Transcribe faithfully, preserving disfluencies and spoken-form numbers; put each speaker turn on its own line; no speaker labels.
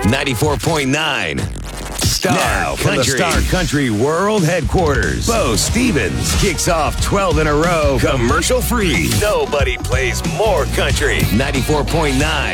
ninety-four point nine. Star
Now, from the
Country.
Star Country World Headquarters, Bo Stevens kicks off twelve in a row, commercial free. Nobody plays more country. ninety-four point nine